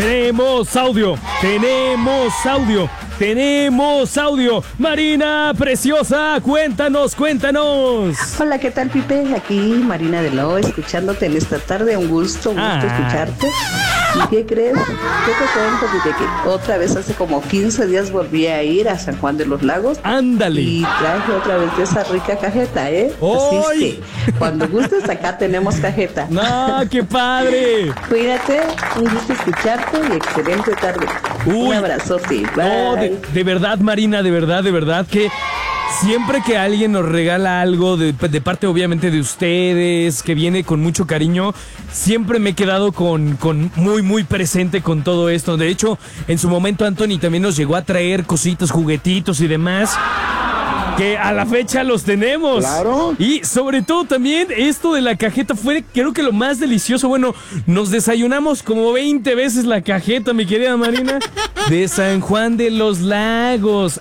Tenemos audio, tenemos audio, tenemos audio. Marina Preciosa, cuéntanos. Hola, ¿qué tal, Pipe? Aquí Marina de Lo, escuchándote en esta tarde. Un gusto escucharte. ¿Y qué crees? ¿Qué te cuento, Pipe? Que otra vez hace como 15 días volví a ir a San Juan de los Lagos. Ándale. Y traje otra vez de esa rica cajeta, ¿eh? ¡Oy! Así es que cuando gustes acá tenemos cajeta. ¡No, qué padre! Cuídate, un gusto escucharte y excelente tarde. Un abrazote. Bye. No, de verdad, Marina, de verdad que siempre que alguien nos regala algo de parte obviamente de ustedes, que viene con mucho cariño, siempre me he quedado con muy presente con todo esto. De hecho, en su momento Anthony también nos llegó a traer cositas, juguetitos y demás, que a la fecha los tenemos. Claro. Y sobre todo también esto de la cajeta fue, creo que lo más delicioso. Bueno, nos desayunamos como 20 veces la cajeta, mi querida Marina, de San Juan de los Lagos.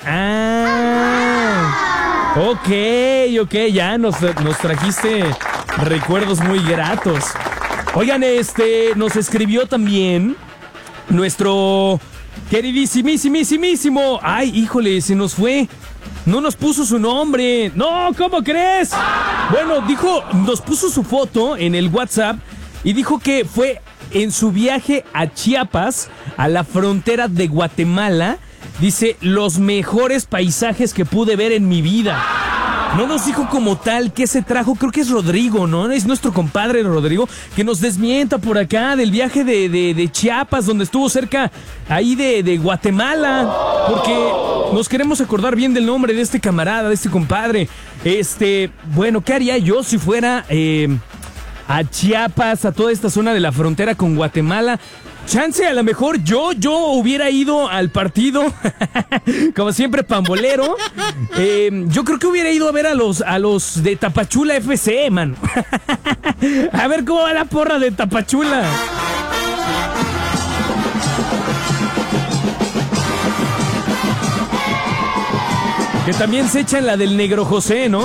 Ok, ya nos trajiste recuerdos muy gratos. Oigan, nos escribió también nuestro queridísimísimo. Ay, híjole, se nos fue. No nos puso su nombre. No, ¿cómo crees? Bueno, nos puso su foto en el WhatsApp y dijo que fue en su viaje a Chiapas, a la frontera de Guatemala. Dice, los mejores paisajes que pude ver en mi vida. No nos dijo como tal qué se trajo, creo que es Rodrigo, ¿no? Es nuestro compadre Rodrigo, que nos desmienta por acá del viaje de Chiapas, donde estuvo cerca ahí de Guatemala, porque nos queremos acordar bien del nombre de este camarada, de este compadre. Bueno, ¿qué haría yo si fuera a Chiapas, a toda esta zona de la frontera con Guatemala? Chance, a lo mejor yo hubiera ido al partido, como siempre, pambolero. Yo creo que hubiera ido a ver a los de Tapachula FC, mano. A ver cómo va la porra de Tapachula. Que también se echan la del Negro José, ¿no?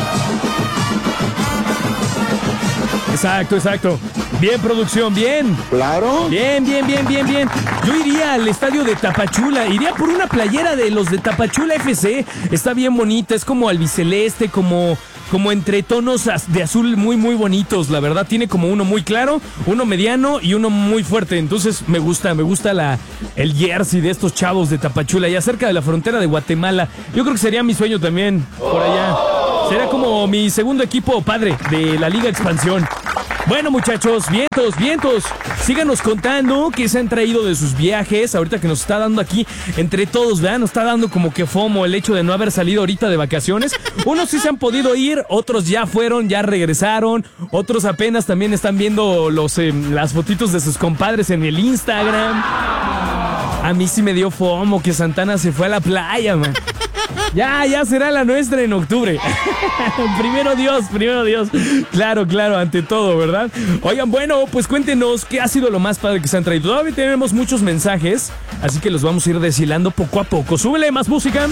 Exacto. Bien, producción, bien. Claro. Bien. Yo iría al estadio de Tapachula, iría por una playera de los de Tapachula FC. Está bien bonita, es como albiceleste, como entre tonos de azul muy bonitos, la verdad. Tiene como uno muy claro, uno mediano y uno muy fuerte. Entonces me gusta el jersey de estos chavos de Tapachula, ya cerca de la frontera de Guatemala. Yo creo que sería mi sueño también, por allá. Será como mi segundo equipo padre de la Liga Expansión. Bueno, muchachos, vientos, síganos contando qué se han traído de sus viajes. Ahorita que nos está dando aquí entre todos, ¿verdad? Nos está dando como que FOMO el hecho de no haber salido ahorita de vacaciones. Unos sí se han podido ir, otros ya fueron, ya regresaron. Otros apenas también están viendo las fotitos de sus compadres en el Instagram. A mí sí me dio FOMO que Santana se fue a la playa, man. Ya será la nuestra en octubre. Primero Dios. Claro, ante todo, ¿verdad? Oigan, bueno, pues cuéntenos qué ha sido lo más padre que se han traído. Todavía tenemos muchos mensajes, así que los vamos a ir deshilando poco a poco. Súbele más música.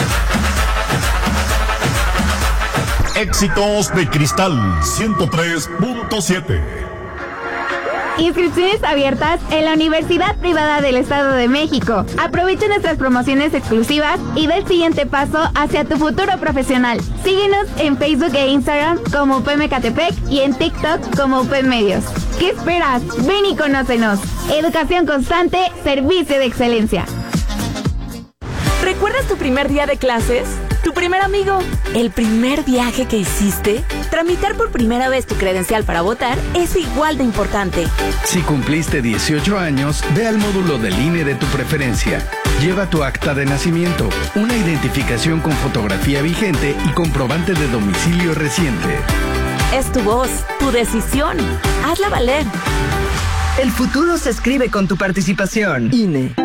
Éxitos de Cristal 103.7. Inscripciones abiertas en la Universidad Privada del Estado de México. Aprovecha nuestras promociones exclusivas y da el siguiente paso hacia tu futuro profesional. Síguenos en Facebook e Instagram como UP Ecatepec y en TikTok como UP Medios. ¿Qué esperas? Ven y conócenos. Educación constante, servicio de excelencia. ¿Recuerdas tu primer día de clases? ¿Tu primer amigo? ¿El primer viaje que hiciste? Tramitar por primera vez tu credencial para votar es igual de importante. Si cumpliste 18 años, ve al módulo del INE de tu preferencia. Lleva tu acta de nacimiento, una identificación con fotografía vigente y comprobante de domicilio reciente. Es tu voz, tu decisión. Hazla valer. El futuro se escribe con tu participación. INE.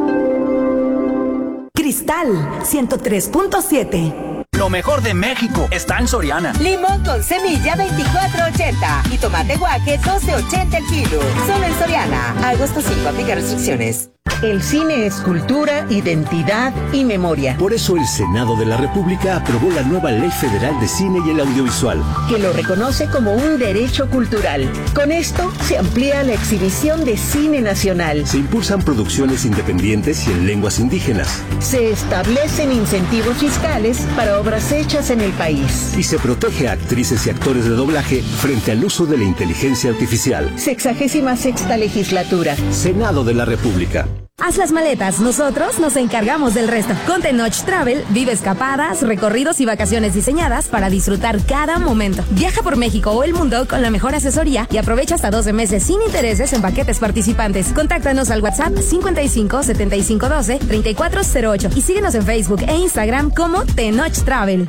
Cristal 103.7. Lo mejor de México está en Soriana. Limón con semilla 24.80 y tomate guaje 12.80 el kilo. Solo en Soriana. Agosto 5, aplica restricciones. El cine es cultura, identidad y memoria. Por eso el Senado de la República aprobó la nueva Ley Federal de Cine y el Audiovisual, que lo reconoce como un derecho cultural. Con esto se amplía la exhibición de cine nacional. Se impulsan producciones independientes y en lenguas indígenas. Se establecen incentivos fiscales para obras hechas en el país. Y se protege a actrices y actores de doblaje frente al uso de la inteligencia artificial. 66ª legislatura. Senado de la República. Haz las maletas, nosotros nos encargamos del resto. Con Tenoch Travel, vive escapadas, recorridos y vacaciones diseñadas para disfrutar cada momento. Viaja por México o el mundo con la mejor asesoría y aprovecha hasta 12 meses sin intereses en paquetes participantes. Contáctanos al WhatsApp 55 75 12 3408 y síguenos en Facebook e Instagram como Tenoch Travel.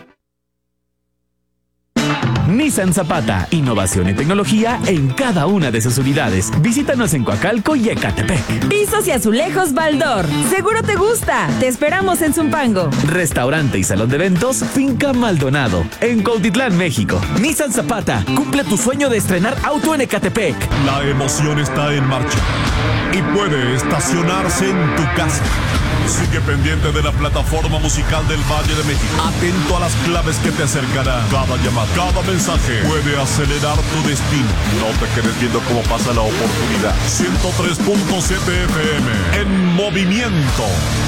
Nissan Zapata, innovación y tecnología en cada una de sus unidades. Visítanos en Coacalco y Ecatepec. Pisos y azulejos Baldor. Seguro te gusta. Te esperamos en Zumpango. Restaurante y salón de eventos Finca Maldonado, en Cuautitlán, México. Nissan Zapata, cumple tu sueño de estrenar auto en Ecatepec. La emoción está en marcha y puede estacionarse en tu casa. Sigue pendiente de la plataforma musical del Valle de México. Atento a las claves que te acercarán. Cada llamada, cada mensaje puede acelerar tu destino. No te quedes viendo cómo pasa la oportunidad. 103.7 FM en movimiento.